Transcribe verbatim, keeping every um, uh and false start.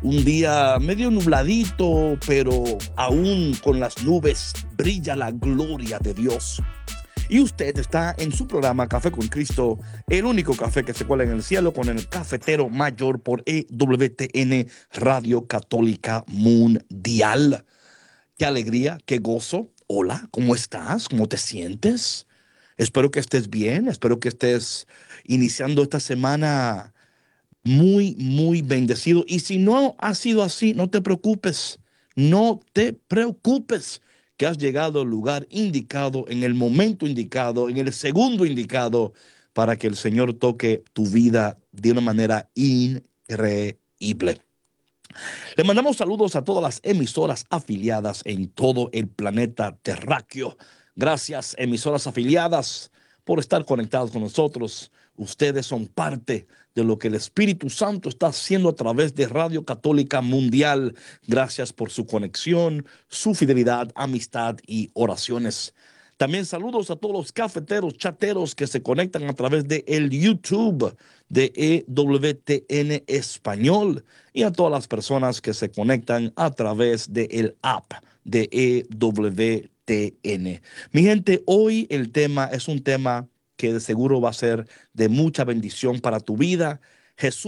Un día medio nubladito, pero aún con las nubes brilla la gloria de Dios. Y usted está en su programa Café con Cristo, el único café que se cuela en el cielo, con el cafetero mayor por E W T N Radio Católica Mundial. Qué alegría, qué gozo. Hola, ¿cómo estás? ¿Cómo te sientes? Espero que estés bien, espero que estés iniciando esta semana muy, muy bendecido. Y si no ha sido así, no te preocupes, no te preocupes, que has llegado al lugar indicado, en el momento indicado, en el segundo indicado, para que el Señor toque tu vida de una manera increíble. Le mandamos saludos a todas las emisoras afiliadas en todo el planeta terráqueo. Gracias, emisoras afiliadas, por estar conectados con nosotros. Ustedes son parte de lo que el Espíritu Santo está haciendo a través de Radio Católica Mundial. Gracias por su conexión, su fidelidad, amistad y oraciones. También saludos a todos los cafeteros, chateros que se conectan a través de el YouTube de E W T N Español y a todas las personas que se conectan a través del app de E W T N. Mi gente, hoy el tema es un tema que de seguro va a ser de mucha bendición para tu vida. Jesús